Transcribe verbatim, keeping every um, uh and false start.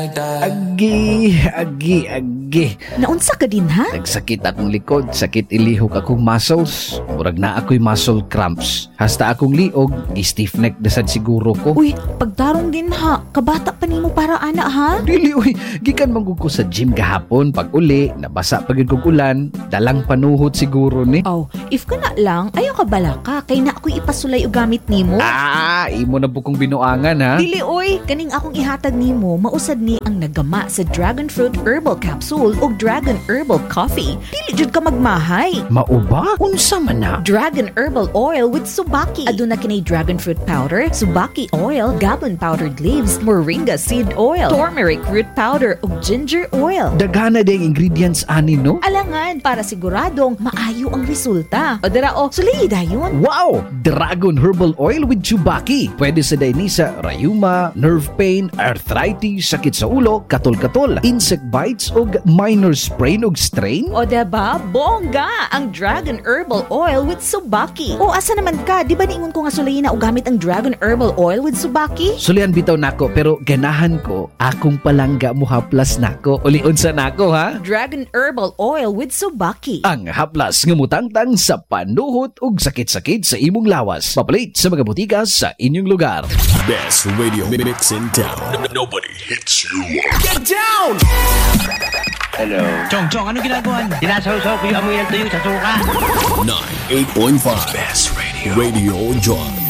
Agi, agi, agi. Naunsa ka din ha? Nagsakit akong likod, sakit ilihok akong muscles. Murag na ako'y muscle cramps. Hasta akong liog, stiff neck dasad siguro ko. Uy, pagtarong din ha. Kabata pa nimo para ana ha? Dili, uy, gikan manggug ko sa gym gahapon. Pag uli, nabasa pagid kong ulan. Dalang panuhot siguro ni. Oh, if ka na lang, ayaw ka bala ka. Kay na ako'y ipasulay og gamit nimo. Ah, imo na bukong binuangan ha. Dili oy, kaning akong ihatag nimo, mausad ni ang nagama sa Dragon Fruit Herbal Capsule o Dragon Herbal Coffee. Dili jud ka magmahay. Mauba? Unsa man na? Dragon Herbal Oil with Subaki. Aduna kini Dragon Fruit Powder, Subaki Oil, Gabon Powdered Leaves, Moringa Seed Oil, Turmeric Root Powder ug Ginger Oil. Daghana ding ingredients ani no? Alangan para siguradong maayo ang resulta. O dira o, sulay dayon. Wow! Dragon Herbal Oil with Chubaki. Pwede sa daini sa rayuma, nerve pain, arthritis, sakit sa ulo, katol-katol, insect bites o minor sprain o strain. O diba? Bongga! Ang Dragon Herbal Oil with Subaki. O asa naman ka? Di ba niingon ko nga sulayin na o gamit ang Dragon Herbal Oil with Subaki? Sulian bitaw nako pero ganahan ko akong palangga mo haplas nako. Uliun sa nako ha? Dragon Herbal Oil with Subaki. Ang haplas nga mutangtang sa panuhot ug sakit-sakit sa imong lawas. Papalit sa mga butika sa inyong lugar. Best radio mix in town. Nobody hits you. Get down! Hello. Chong, Chong, ano ginagawa niyo? Sinasawsaw ko yung amoy ng tuyo sa suka. ninety-eight point five Best Radio. Radio Joy.